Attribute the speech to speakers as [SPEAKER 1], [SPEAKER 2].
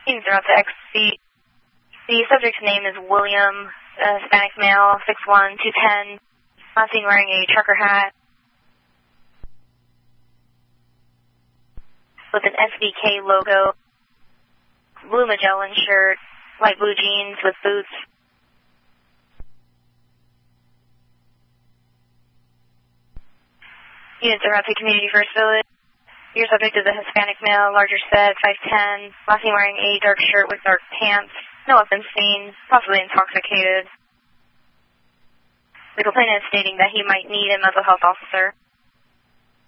[SPEAKER 1] Units are out to XC. The subject's name is William, Hispanic male, 6'1", 210, last seen wearing a trucker hat with an SVK logo, blue Magellan shirt, light blue jeans with boots. Units are out to Community First Village. Your subject is a Hispanic male, larger set, 5'10", last seen wearing a dark shirt with dark pants. No weapons seen, possibly intoxicated. The complainant is stating that he might need a mental health officer.